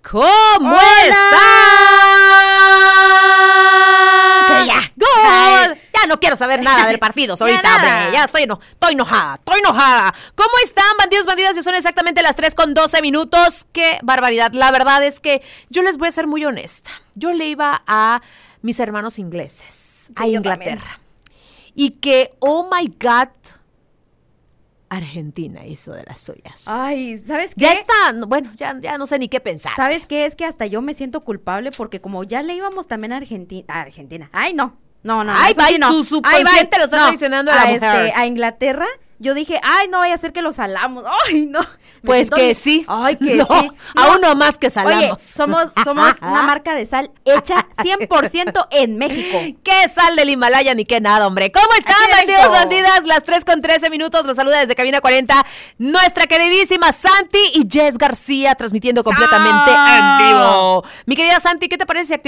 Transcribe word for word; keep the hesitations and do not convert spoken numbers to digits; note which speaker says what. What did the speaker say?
Speaker 1: ¿Cómo están? Que ya, gol. Ya no quiero saber nada del partido ahorita, hombre. Ya estoy, no, estoy enojada, estoy enojada. ¿Cómo están, bandidos, bandidas? Ya son exactamente las tres con doce minutos. Qué barbaridad. La verdad es que yo les voy a ser muy honesta. Yo le iba a mis hermanos ingleses,
Speaker 2: sí,
Speaker 1: a Inglaterra. Y que, oh my God, Argentina hizo de las suyas.
Speaker 2: Ay, ¿sabes qué?
Speaker 1: Ya está, bueno, ya, ya no sé ni qué pensar.
Speaker 2: ¿Sabes qué? Es que hasta yo me siento culpable porque como ya le íbamos también a Argentina, a Argentina. Ay, no. No, no,
Speaker 1: Ay,
Speaker 2: no,
Speaker 1: va,
Speaker 2: sí, no.
Speaker 1: su subconsciente lo está traicionando a la
Speaker 2: este,
Speaker 1: mujer.
Speaker 2: A Inglaterra, yo dije, ay, no vaya a ser que los salamos. Ay, no.
Speaker 1: Pues que sí.
Speaker 2: Ay, que
Speaker 1: no,
Speaker 2: sí.
Speaker 1: No. A uno más que salamos.
Speaker 2: Oye, somos, somos una marca de sal hecha cien por ciento en México.
Speaker 1: ¿Qué sal del Himalaya ni qué nada, hombre? ¿Cómo están, bandidos, bandidas? Las tres con trece minutos. Los saluda desde Cabina cuarenta nuestra queridísima Santi y Jess García, transmitiendo completamente en vivo. Mi querida Santi, ¿qué te parece si